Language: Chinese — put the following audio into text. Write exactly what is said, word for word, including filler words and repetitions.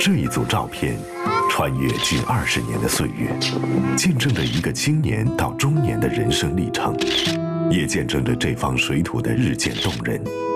这一组照片，穿越近二十年的岁月，见证着一个青年到中年的人生历程，也见证着这方水土的日渐动人。